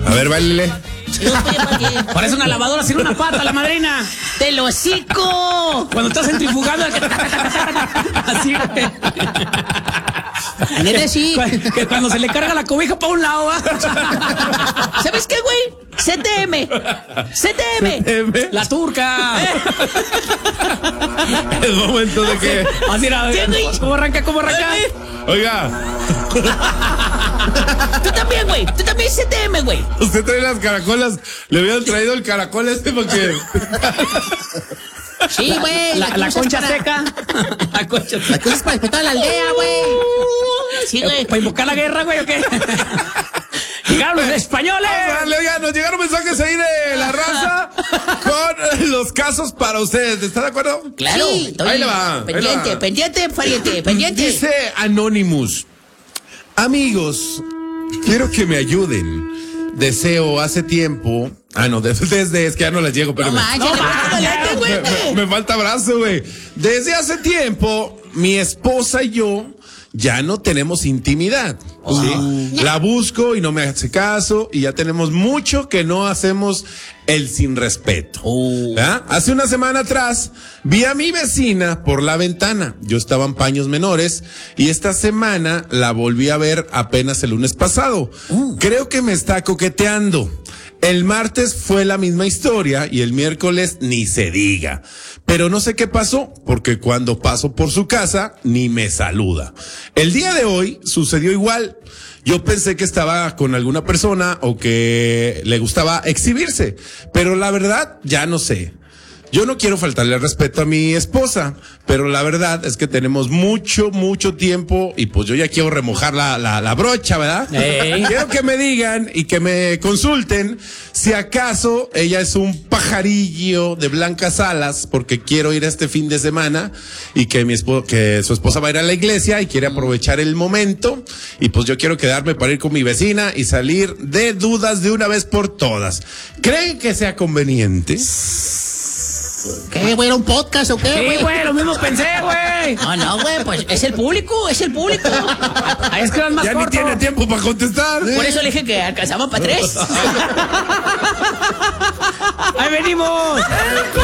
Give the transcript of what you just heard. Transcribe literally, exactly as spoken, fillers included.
A ver, báilele. Parece una lavadora sin una pata, la madrina. ¡Del hocico! Cuando estás centrifugando. Así, güey. Neta, sí. Que cuando se le carga la cobija para un lado, ¿va? ¿Sabes qué, güey? C T M. C T M. La turca. Es momento de que... Así era. ¿Cómo arranca? ¿Cómo arranca? Oiga. Tú también, güey. Tú también C T M, güey. Usted trae las caracolas. Le habían traído el caracol este porque... Sí, güey. La, la concha para... seca. La concha seca. La concha es para despertar a la aldea, güey. Sí, güey. ¿Para invocar la guerra, güey, o qué? ¡Llegaron los españoles! Oiga, nos llegaron mensajes ahí de la raza con los casos para ustedes. ¿Está de acuerdo? Claro. Sí, ahí le va. Pendiente, ahí le va. pendiente, pariente, pendiente. Dice Anonymous. Amigos, quiero que me ayuden. Deseo hace tiempo... Ah, no, desde, desde es que ya no les llego, pero... No me, manches, no, me, güey. me, me falta brazo, güey. Desde hace tiempo, mi esposa y yo ya no tenemos intimidad. Oh. ¿Sí? La busco y no me hace caso y ya tenemos mucho que no hacemos el sin respeto. Oh. ¿Ah? Hace una semana atrás vi a mi vecina por la ventana. Yo estaba en paños menores y esta semana la volví a ver apenas el lunes pasado. Oh. Creo que me está coqueteando. El martes fue la misma historia y el miércoles ni se diga. Pero no sé qué pasó, porque cuando paso por su casa, ni me saluda. El día de hoy sucedió igual. Yo pensé que estaba con alguna persona o que le gustaba exhibirse, pero la verdad ya no sé. Yo no quiero faltarle el respeto a mi esposa, pero la verdad es que tenemos mucho, mucho tiempo y pues yo ya quiero remojar la, la, la brocha, ¿verdad? Hey. Quiero que me digan y que me consulten si acaso ella es un pajarillo de blancas alas porque quiero ir este fin de semana y que mi esposa, que su esposa va a ir a la iglesia y quiere aprovechar el momento y pues yo quiero quedarme para ir con mi vecina y salir de dudas de una vez por todas. ¿Creen que sea conveniente? ¿Qué, güey? ¿Era un podcast o qué, güey? Sí, güey, lo mismo pensé, güey. No, no, güey, pues es el público, es el público. Ahí es que van más ya corto. Ni tiene tiempo para contestar. Por eso le dije que alcanzaba para tres. Ahí venimos.